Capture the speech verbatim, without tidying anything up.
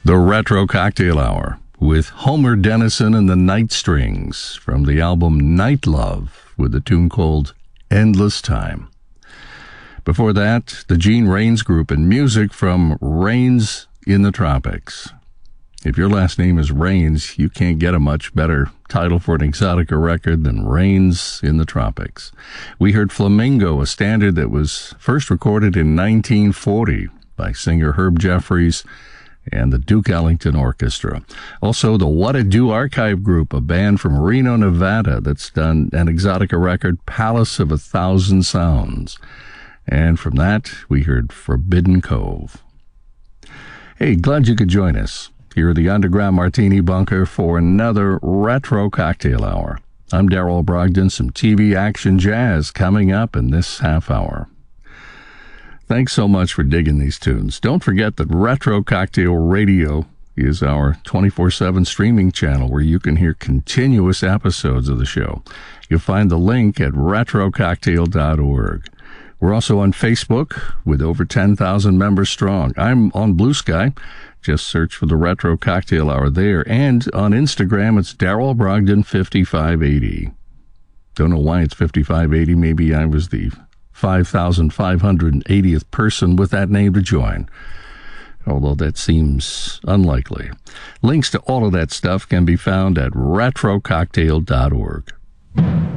The Retro Cocktail Hour with Homer Dennison and the Night Strings from the album Night Love with a tune called Endless Time. Before that, the Gene Rains Group and music from Rains in the Tropics. If your last name is Rains, you can't get a much better title for an Exotica record than Rains in the Tropics. We heard Flamingo, a standard that was first recorded in nineteen forty by singer Herb Jeffries and the Duke Ellington Orchestra. Also, the What A Do Archive Group, a band from Reno, Nevada, that's done an Exotica record, Palace of a Thousand Sounds. And from that, we heard Forbidden Cove. Hey, glad you could join us here at the Underground Martini Bunker for another Retro Cocktail Hour. I'm Darrell Brogdon. Some T V action jazz coming up in this half hour. Thanks so much for digging these tunes. Don't forget that Retro Cocktail Radio is our twenty-four seven streaming channel where you can hear continuous episodes of the show. You'll find the link at retro cocktail dot org. We're also on Facebook with over ten thousand members strong. I'm on Blue Sky. Just search for the Retro Cocktail Hour there. And on Instagram, it's Darrell Brogdon fifty-five eighty. Don't know why it's fifty-five eighty. Maybe I was the five thousand five hundred eightieth person with that name to join, although that seems unlikely. Links to all of that stuff can be found at retro cocktail dot org.